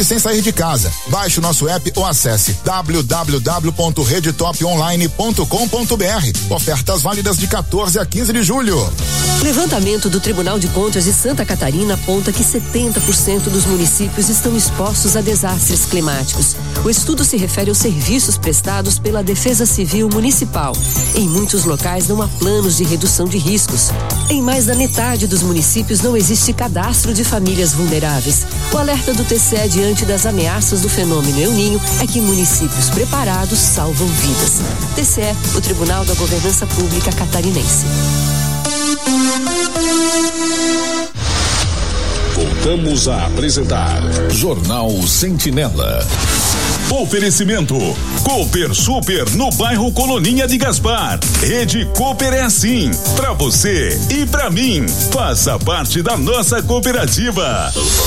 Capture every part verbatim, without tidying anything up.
compre sem sair de casa. Baixe o nosso app ou acesse w w w ponto rede top online ponto com ponto b r. Ofertas válidas de quatorze a quinze de julho. Levantamento do Tribunal de Contas de Santa Catarina aponta que setenta por cento dos municípios estão expostos a desastres climáticos. O estudo se refere aos serviços prestados pela Defesa Civil Municipal. Em muitos locais não há planos de redução de riscos. Em mais da metade dos municípios não existe cadastro de famílias vulneráveis. O alerta do T C E diante das ameaças do fenômeno El Ninho é que municípios preparados salvam vidas. T C E, o Tribunal da Governança Pública Catarinense. Voltamos a apresentar Jornal Sentinela. Oferecimento Cooper Super no bairro Coloninha de Gaspar. Rede Cooper é assim, pra você e pra mim. Faça parte da nossa cooperativa.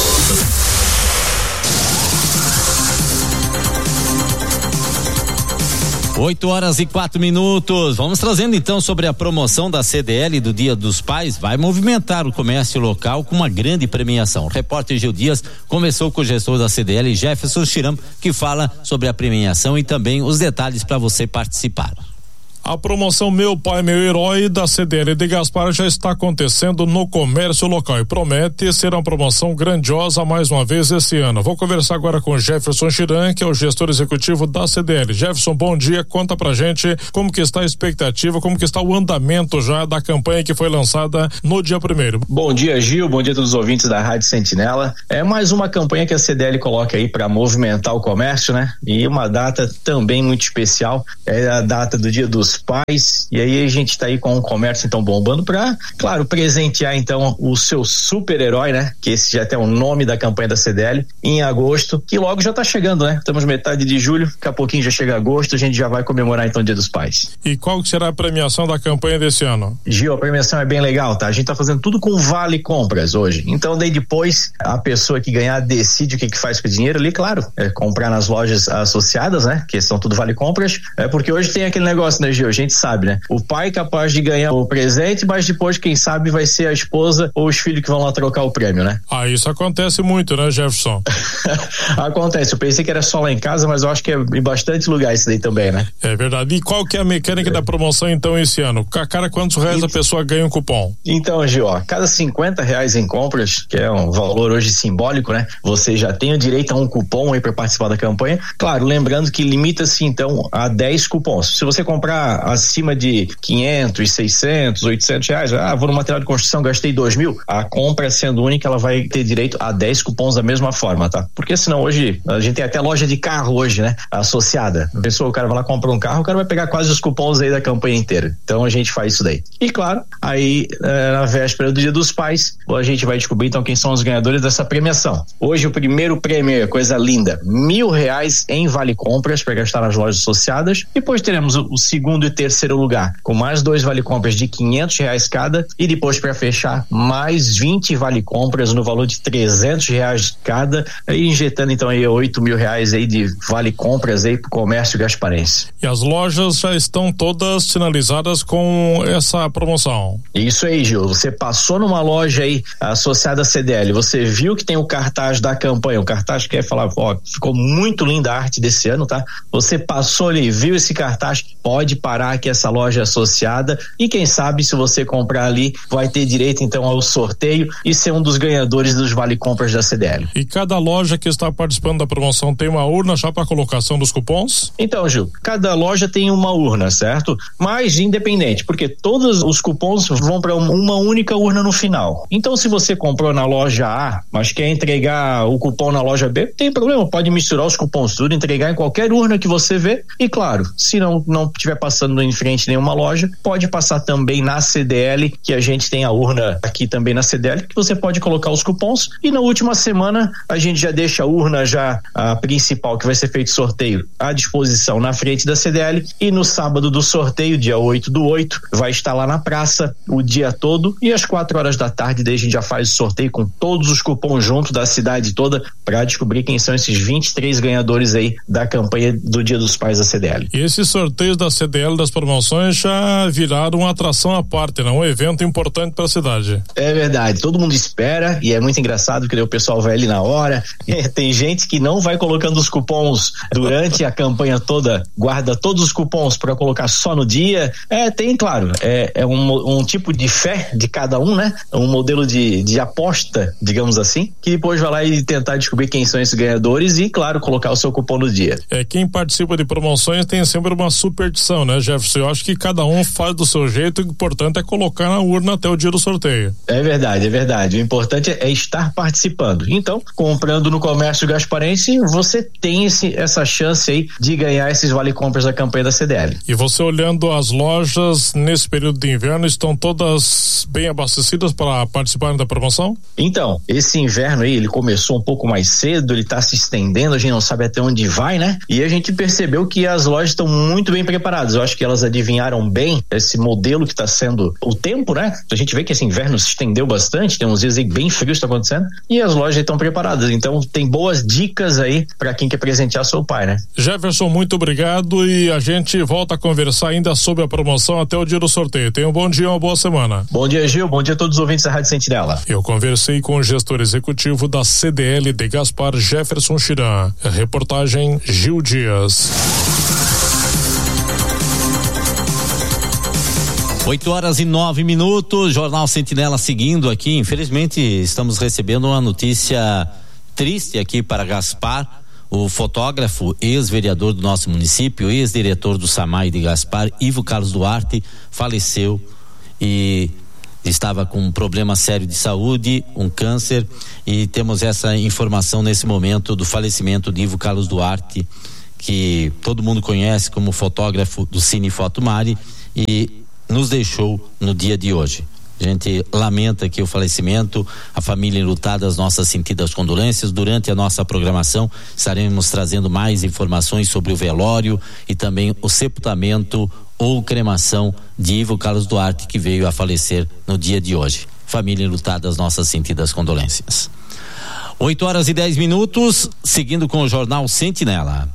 oito horas e quatro minutos. Vamos trazendo então sobre a promoção da C D L do Dia dos Pais. Vai movimentar o comércio local com uma grande premiação. O repórter Gil Dias conversou com o gestor da C D L, Jefferson Chiram, que fala sobre a premiação e também os detalhes para você participar. A promoção Meu Pai, Meu Herói da C D L de Gaspar já está acontecendo no comércio local e promete ser uma promoção grandiosa mais uma vez esse ano. Vou conversar agora com Jefferson Chiram, que é o gestor executivo da C D L. Jefferson, bom dia, conta pra gente como que está a expectativa, como que está o andamento já da campanha que foi lançada no dia primeiro. Bom dia, Gil, bom dia a todos os ouvintes da Rádio Sentinela. É mais uma campanha que a C D L coloca aí para movimentar o comércio, né? E uma data também muito especial, é a data do Dia dos Pais, e aí a gente tá aí com o comércio então bombando pra, claro, presentear então o seu super-herói, né? Que esse já tem o nome da campanha da C D L, em agosto, que logo já tá chegando, né? Estamos metade de julho, daqui a pouquinho já chega agosto, a gente já vai comemorar então o Dia dos Pais. E qual que será a premiação da campanha desse ano? Gil, a premiação é bem legal, tá? A gente tá fazendo tudo com vale compras hoje, então daí depois a pessoa que ganhar decide o que que faz com o dinheiro ali, claro, é comprar nas lojas associadas, né? Que são tudo vale compras, é porque hoje tem aquele negócio, né, Gil? A gente sabe, né? O pai é capaz de ganhar o presente, mas depois quem sabe vai ser a esposa ou os filhos que vão lá trocar o prêmio, né? Ah, isso acontece muito, né, Jefferson? Acontece, eu pensei que era só lá em casa, mas eu acho que é em bastante lugar isso daí também, né? É verdade. E qual que é a mecânica é. da promoção então esse ano? A cada quantos reais então, a pessoa ganha um cupom? Então, Gil, ó, cada cinquenta reais em compras, que é um valor hoje simbólico, né? Você já tem o direito a um cupom aí para participar da campanha. Claro, lembrando que limita-se então a dez cupons. Se você comprar acima de quinhentos, seiscentos, oitocentos reais, ah, vou no material de construção, gastei dois mil, a compra sendo única, ela vai ter direito a dez cupons da mesma forma, tá? Porque senão hoje, a gente tem até loja de carro hoje, né? Associada. A pessoa, o cara vai lá comprar um carro, o cara vai pegar quase os cupons aí da campanha inteira. Então a gente faz isso daí. E claro, aí é, na véspera do Dia dos Pais, a gente vai descobrir então quem são os ganhadores dessa premiação. Hoje o primeiro prêmio, coisa linda, mil reais em vale compras para gastar nas lojas associadas. Depois teremos o, o segundo e terceiro lugar, com mais dois vale compras de quinhentos reais cada, e depois para fechar mais vinte vale compras no valor de trezentos reais cada, aí injetando então aí oito mil reais aí de vale compras aí pro comércio gasparense. E as lojas já estão todas sinalizadas com essa promoção? Isso aí, Gil, você passou numa loja aí associada à C D L, você viu que tem o cartaz da campanha, o cartaz quer falar, ó, ficou muito linda a arte desse ano, tá? Você passou ali, viu esse cartaz, pode parar que essa loja é associada, e quem sabe se você comprar ali vai ter direito então ao sorteio e ser um dos ganhadores dos vale compras da C D L. E cada loja que está participando da promoção tem uma urna já para colocação dos cupons? Então, Gil, cada loja tem uma urna, certo? Mas independente, porque todos os cupons vão para uma única urna no final. Então, se você comprou na loja A, mas quer entregar o cupom na loja B, tem problema, pode misturar os cupons tudo, entregar em qualquer urna que você vê, e claro, se não não estiver passando em frente nenhuma loja, pode passar também na C D L, que a gente tem a urna aqui também na C D L, que você pode colocar os cupons, e na última semana a gente já deixa a urna já a principal, que vai ser feito sorteio, à disposição na frente da C D L, e no sábado do sorteio, dia oito do oito, vai estar lá na praça o dia todo, e às quatro horas da tarde daí a gente já faz o sorteio com todos os cupons junto da cidade toda, para descobrir quem são esses vinte e três ganhadores aí da campanha do Dia dos Pais da C D L. E esses sorteios da C D L das promoções já viraram uma atração à parte, né? Um evento importante para a cidade. É verdade, todo mundo espera e é muito engraçado que o pessoal vai ali na hora. Tem gente que não vai colocando os cupons durante a campanha toda, guarda todos os cupons para colocar só no dia. É, tem, claro, é, é um, um tipo de fé de cada um, né? Um modelo de, de aposta, digamos assim, que depois vai lá e tentar descobrir quem são esses ganhadores e, claro, colocar o seu cupom no dia. É, quem participa de promoções tem sempre uma superstição, né, Jefferson? Eu acho que cada um faz do seu jeito, o importante é colocar na urna até o dia do sorteio. É verdade, é verdade. O importante é estar participando. Então, comprando no comércio gasparense, você tem esse, essa chance aí de ganhar esses vale-compras da campanha da C D L. E você olhando as lojas nesse período de inverno, estão todas bem abastecidas para participarem da promoção? Então, esse inverno aí, ele começou um pouco mais cedo, ele está se estendendo, a gente não sabe até onde vai, né? E a gente percebeu que as lojas estão muito bem preparadas. Eu acho que elas adivinharam bem esse modelo que está sendo o tempo, né? A gente vê que esse inverno se estendeu bastante, tem uns dias aí bem frios que está acontecendo, e as lojas estão preparadas. Então, tem boas dicas aí para quem quer presentear seu pai, né? Jefferson, muito obrigado e a gente volta a conversar ainda sobre a promoção até o dia do sorteio. Tenha um bom dia, uma boa semana. Bom dia, Gil. Bom dia a todos os ouvintes da Rádio Sentinela. Eu conversei com o gestor executivo da C D L de Gaspar, Jefferson Chiran. Reportagem Gil Dias. oito horas e nove minutos, Jornal Sentinela seguindo aqui. Infelizmente, estamos recebendo uma notícia triste aqui para Gaspar. O fotógrafo, ex-vereador do nosso município, ex-diretor do SAMAI de Gaspar, Ivo Carlos Duarte, faleceu e estava com um problema sério de saúde, um câncer, e temos essa informação nesse momento do falecimento de Ivo Carlos Duarte, que todo mundo conhece como fotógrafo do Cine Foto Mari, e nos deixou no dia de hoje. A gente lamenta aqui o falecimento, a família enlutada, as nossas sentidas condolências. Durante a nossa programação estaremos trazendo mais informações sobre o velório e também o sepultamento ou cremação de Ivo Carlos Duarte, que veio a falecer no dia de hoje. Família enlutada, as nossas sentidas condolências. oito horas e dez minutos, seguindo com o Jornal Sentinela.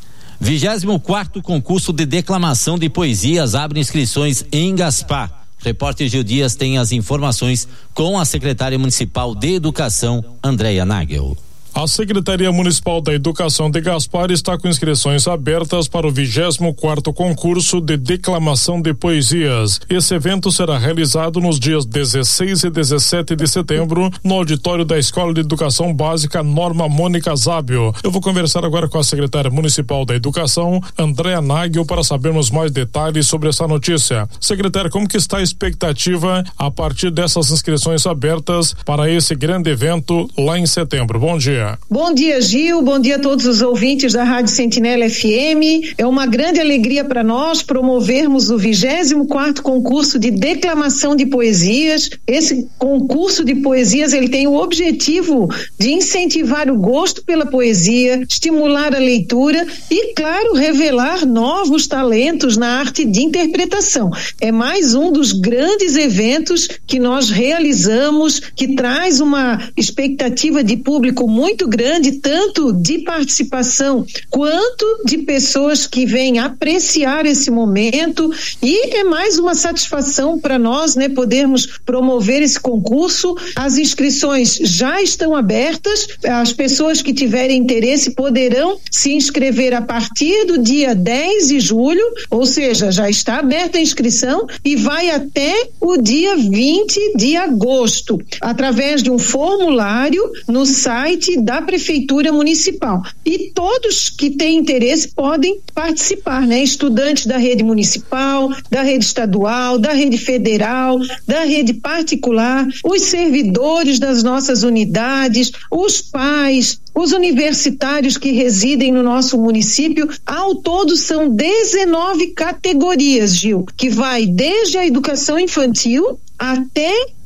vigésimo quarto concurso de declamação de poesias abre inscrições em Gaspar. Repórter Gil Dias tem as informações com a secretária municipal de Educação, Andréia Nagel. A Secretaria Municipal da Educação de Gaspar está com inscrições abertas para o vigésimo quarto concurso de declamação de poesias. Esse evento será realizado nos dias dezesseis e dezessete de setembro no auditório da Escola de Educação Básica Norma Mônica Zábio. Eu vou conversar agora com a secretária municipal da Educação, Andréia Nagel, para sabermos mais detalhes sobre essa notícia. Secretária, como que está a expectativa a partir dessas inscrições abertas para esse grande evento lá em setembro? Bom dia. Bom dia, Gil, bom dia a todos os ouvintes da Rádio Sentinela F M. É uma grande alegria para nós promovermos o vigésimo quarto concurso de declamação de poesias. Esse concurso de poesias, ele tem o objetivo de incentivar o gosto pela poesia, estimular a leitura e, claro, revelar novos talentos na arte de interpretação. É mais um dos grandes eventos que nós realizamos, que traz uma expectativa de público muito muito grande, tanto de participação quanto de pessoas que vêm apreciar esse momento, e é mais uma satisfação para nós, né, podermos promover esse concurso. As inscrições já estão abertas, as pessoas que tiverem interesse poderão se inscrever a partir do dia dez de julho, ou seja, já está aberta a inscrição e vai até o dia vinte de agosto, através de um formulário no site da Prefeitura Municipal. E todos que têm interesse podem participar, né? Estudantes da rede municipal, da rede estadual, da rede federal, da rede particular, os servidores das nossas unidades, os pais, os universitários que residem no nosso município. Ao todo são dezenove categorias, Gil, que vai desde a educação infantil até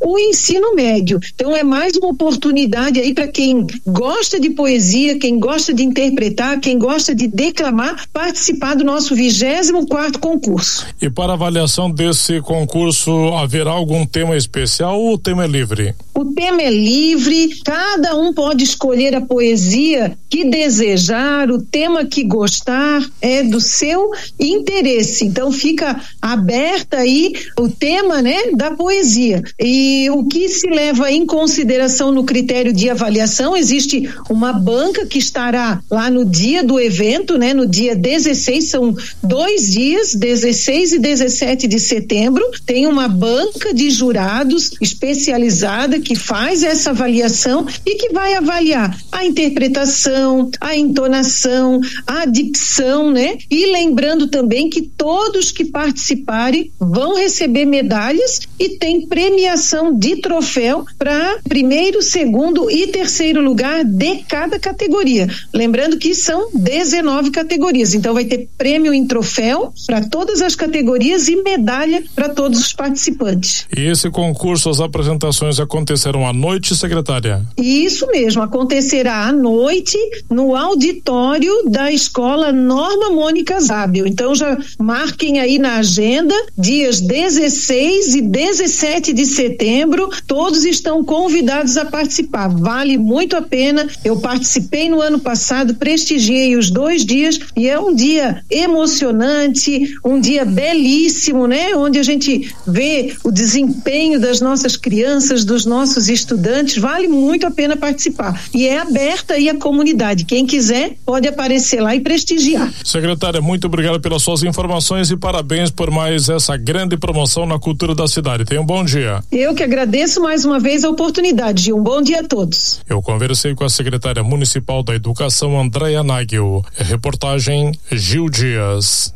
o ensino médio. Então é mais uma oportunidade aí para quem gosta de poesia, quem gosta de interpretar, quem gosta de declamar, participar do nosso vigésimo quarto concurso. E para avaliação desse concurso, haverá algum tema especial ou o tema é livre? O tema é livre, cada um pode escolher a poesia que desejar, o tema que gostar, é do seu interesse. Então fica aberta aí o tema, né, da poesia. E o que se leva em consideração no critério de avaliação, existe uma banca que estará lá no dia do evento, né, no dia dezesseis, são dois dias, dezesseis e dezessete de setembro, tem uma banca de jurados especializada que faz essa avaliação e que vai avaliar a interpretação, a entonação, a dicção, né? E lembrando também que todos que participarem vão receber medalhas e tem premiação de troféu para primeiro, segundo e terceiro lugar de cada categoria. Lembrando que são dezenove categorias, então vai ter prêmio em troféu para todas as categorias e medalha para todos os participantes. E esse concurso, as apresentações acontecerão à noite, secretária? Isso mesmo, acontecerá à noite no auditório da Escola Norma Mônica Zábel. Então já marquem aí na agenda, dias dezesseis e dezessete de setembro, todos estão convidados a participar. Vale muito a pena. Eu participei no ano passado, prestigiei os dois dias e é um dia emocionante, um dia belíssimo, né? Onde a gente vê o desempenho das nossas crianças, dos nossos estudantes. Vale muito a pena participar. E é aberta aí a comunidade. Quem quiser pode aparecer lá e prestigiar. Secretária, muito obrigado pelas suas informações e parabéns por mais essa grande promoção na cultura da cidade. Tenha um bom dia. Eu que agradeço mais uma vez a oportunidade, Gil. Um bom dia a todos. Eu conversei com a secretária municipal da Educação, Andréia Nagel. Reportagem Gil Dias.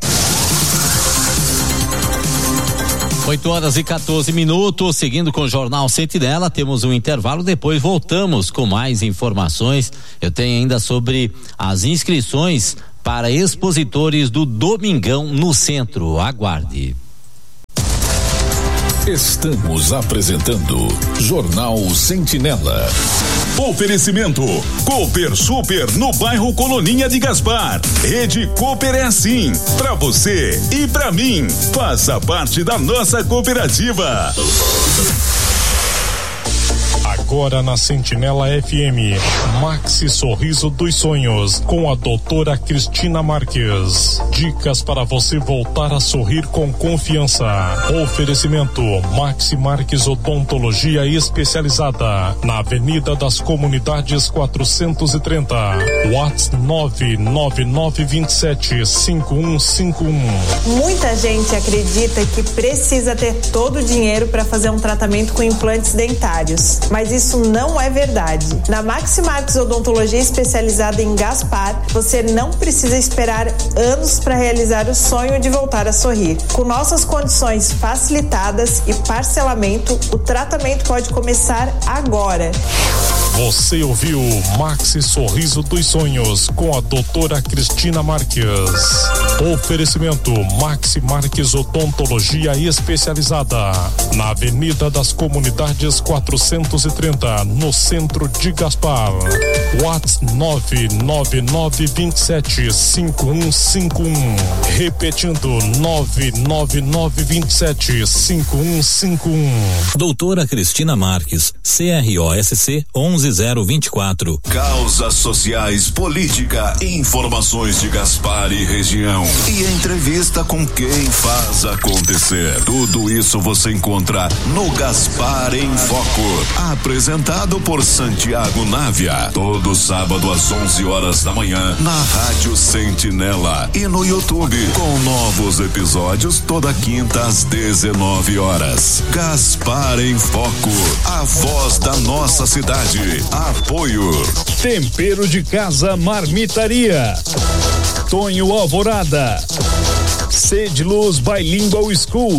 oito horas e quatorze minutos, seguindo com o Jornal Sentinela, temos um intervalo, depois voltamos com mais informações. Eu tenho ainda sobre as inscrições para expositores do Domingão no centro. Aguarde. Estamos apresentando Jornal Sentinela. Oferecimento Cooper Super no bairro Coloninha de Gaspar. Rede Cooper é assim, pra você e pra mim. Faça parte da nossa cooperativa. Agora na Sentinela F M, Maxi Sorriso dos Sonhos, com a doutora Cristina Marques. Dicas para você voltar a sorrir com confiança. Oferecimento Maxi Marques Odontologia Especializada, na Avenida das Comunidades quatrocentos e trinta. WhatsApp nove nove nove dois sete cinco um cinco um. Muita gente acredita que precisa ter todo o dinheiro para fazer um tratamento com implantes dentários, mas isso não é verdade. Na Maxi Marques Odontologia Especializada em Gaspar, você não precisa esperar anos para realizar o sonho de voltar a sorrir. Com nossas condições facilitadas e parcelamento, o tratamento pode começar agora. Você ouviu Maxi Sorriso dos Sonhos com a doutora Cristina Marques. Oferecimento Maxi Marques Odontologia Especializada, na Avenida das Comunidades quatrocentos e trinta, no centro de Gaspar. WhatsApp nove nove nove dois sete cinco um cinco um. Repetindo, nove nove nove dois sete cinco um cinco um. Doutora Cristina Marques, C R O S C onze zero vinte e quatro. Causas sociais, política, informações de Gaspar e região. E entrevista com quem faz acontecer. Tudo isso você encontra no Gaspar em Foco. Apresentado por Santiago Návia. Todo sábado às onze horas da manhã na Rádio Sentinela e no YouTube, com novos episódios toda quinta às dezenove horas. Gaspar em Foco, a voz da nossa cidade. Apoio Tempero de Casa Marmitaria, Tonho Alvorada, Sede Luz Bilingual School,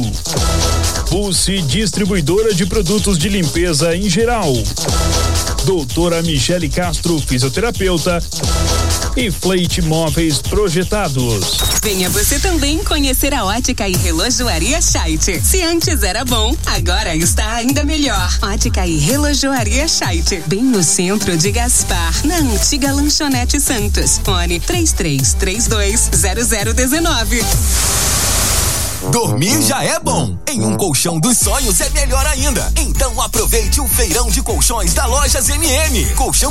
Pulse Distribuidora de Produtos de Limpeza em geral, Doutora Michele Castro, fisioterapeuta, e Flete Móveis Projetados. Venha você também conhecer a Ótica e Relojoaria Scheidt. Se antes era bom, agora está ainda melhor. Ótica e Relojoaria Scheidt, bem no centro de Gaspar, na antiga Lanchonete Santos. Fone três três três dois zero zero um nove. Dormir já é bom. Em um colchão dos sonhos é melhor ainda. Então aproveite o feirão de colchões da Lojas M M. Colchão